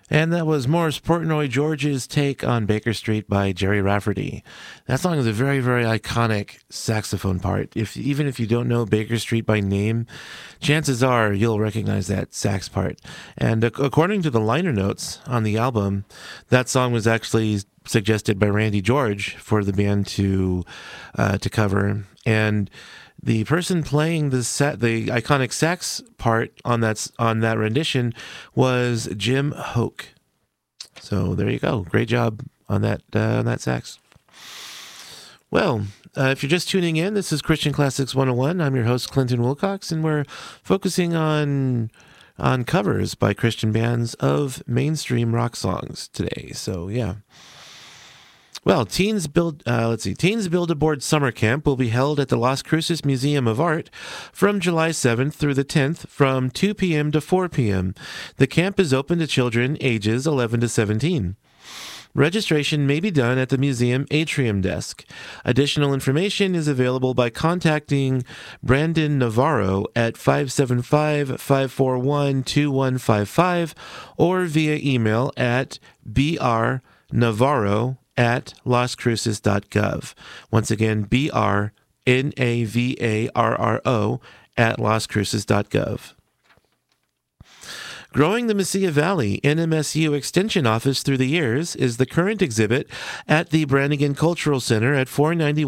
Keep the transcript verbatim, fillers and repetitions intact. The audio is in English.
And that was Morris Portnoy George's take on Baker Street by Jerry Rafferty. That song is a very, very iconic saxophone part. If even if you don't know Baker Street by name, chances are you'll recognize that sax part. And ac- according to the liner notes on the album, that song was actually suggested by Randy George for the band to uh, to cover. And the person playing the sa- the iconic sax part on that on that rendition was Jim Hoke. So there you go. Great job on that uh, on that sax. Well, uh, if you're just tuning in, this is Christian Classics one oh one. I'm your host, Clinton Wilcox, and we're focusing on on covers by Christian bands of mainstream rock songs today. So yeah. Well, Teens Build, uh, let's see, Teens Build a Board Summer Camp will be held at the Las Cruces Museum of Art from July seventh through the tenth from two p.m. to four p.m. The camp is open to children ages eleven to seventeen. Registration may be done at the museum atrium desk. Additional information is available by contacting Brandon Navarro at five seven five, five four one, two one five five or via email at brnavarro at las cruces dot gov. Once again, B R N A V A R R O at las cruces dot gov. Growing the Mesilla Valley N M S U Extension Office Through the Years is the current exhibit at the Brannigan Cultural Center at four ninety-one